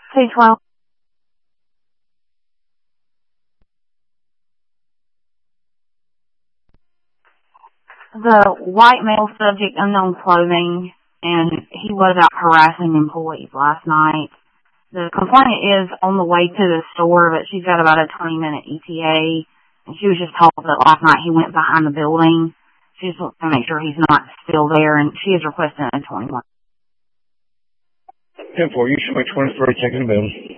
212. The white male subject, unknown clothing, and he was out harassing employees last night. The complainant is on the way to the store, but she's got about a 20-minute ETA, and she was just told that last night he went behind the building. She just wants to make sure he's not still there, and she is requesting a 21. 10-4, you show me 23, taking the building.